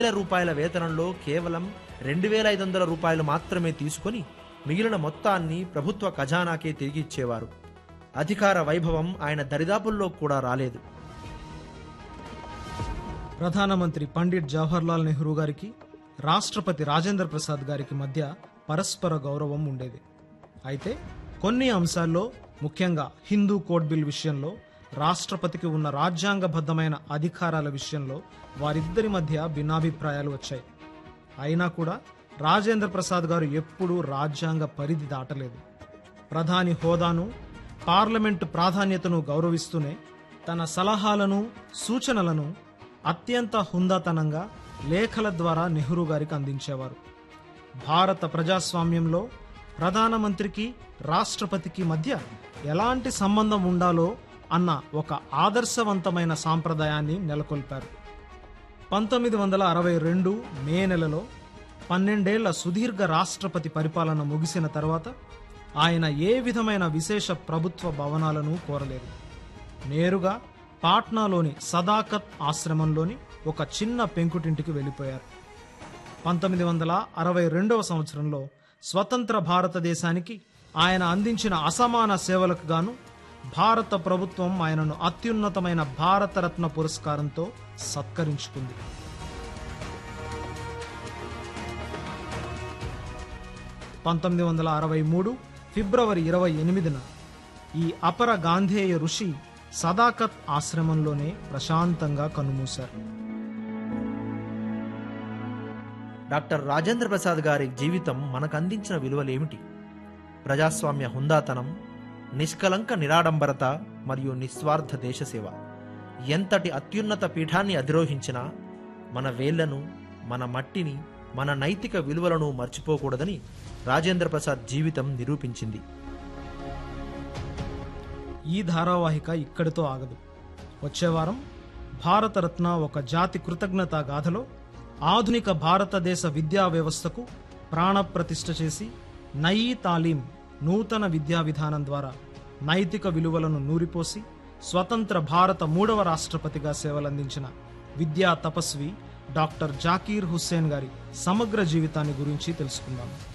రూపాయల వేతనంలో కేవలం 2,500 రూపాయలు మాత్రమే తీసుకొని మిగిలిన మొత్తాన్ని ప్రభుత్వ ఖజానాకే తిరిగి ఇచ్చేవారు. అధికార వైభవం ఆయన దరిదాపుల్లో కూడా రాలేదు. ప్రధానమంత్రి పండిట్ జవహర్లాల్ నెహ్రూ గారికి రాష్ట్రపతి రాజేంద్ర ప్రసాద్ గారికి మధ్య పరస్పర గౌరవం ఉండేది. అయితే కొన్ని అంశాల్లో, ముఖ్యంగా హిందూ కోడ్ బిల్ విషయంలో, రాష్ట్రపతికి ఉన్న రాజ్యాంగబద్ధమైన అధికారాల విషయంలో వారిద్దరి మధ్య భిన్నాభిప్రాయాలు వచ్చాయి. అయినా కూడా రాజేంద్ర ప్రసాద్ గారు ఎప్పుడూ రాజ్యాంగ పరిధి దాటలేదు. ప్రధాని హోదాను, పార్లమెంటు ప్రాధాన్యతను గౌరవిస్తూనే తన సలహాలను, సూచనలను అత్యంత హుందాతనంగా లేఖల ద్వారా నెహ్రూ గారికి అందించేవారు. భారత ప్రజాస్వామ్యంలో ప్రధానమంత్రికి, రాష్ట్రపతికి మధ్య ఎలాంటి సంబంధం ఉండాలో అన్న ఒక ఆదర్శవంతమైన సాంప్రదాయాన్ని నెలకొల్పారు. 1962 మే నెలలో 12 ఏళ్ల సుదీర్ఘ రాష్ట్రపతి పరిపాలన ముగిసిన తర్వాత ఆయన ఏ విధమైన విశేష ప్రభుత్వ భవనాలను కోరలేదు. నేరుగా పాట్నాలోని సదాకత్ ఆశ్రమంలోని ఒక చిన్న పెంకుటింటికి వెళ్ళిపోయారు. 1962 సంవత్సరంలో స్వతంత్ర భారతదేశానికి ఆయన అందించిన అసమాన సేవలకు గాను భారత ప్రభుత్వం ఆయనను అత్యున్నతమైన భారతరత్న పురస్కారంతో సత్కరించుకుంది. 1963 ఫిబ్రవరి 28న ఈ అపర గాంధేయ ఋషి సదాకత్ ఆశ్రమంలోనే ప్రశాంతంగా కన్నుమూశారు. డాక్టర్ రాజేంద్ర ప్రసాద్ గారి జీవితం మనకు అందించిన విలువలేమిటి? ప్రజాస్వామ్య హుందాతనం, నిష్కలంక నిరాడంబరత మరియు నిస్వార్థ దేశసేవ. ఎంతటి అత్యున్నత పీఠాన్ని అధిరోహించినా మన వేళ్లను, మన మట్టిని, మన నైతిక విలువలను మర్చిపోకూడదని రాజేంద్ర ప్రసాద్ జీవితం నిరూపించింది. ఈ ధారావాహిక ఇక్కడితో ఆగదు. వచ్చే వారం భారతరత్న ఒక జాతి కృతజ్ఞతా గాథలో ఆధునిక భారతదేశ విద్యా వ్యవస్థకు ప్రాణప్రతిష్ఠ చేసి నయీ తాలీం, నూతన విద్యా విధానం ద్వారా నైతిక విలువలను నూరిపోసి స్వతంత్ర భారత 3వ రాష్ట్రపతిగా సేవలందించిన విద్యా తపస్వి డాక్టర్ జాకీర్ హుస్సేన్ గారి సమగ్ర జీవితాన్ని గురించి తెలుసుకుందాం.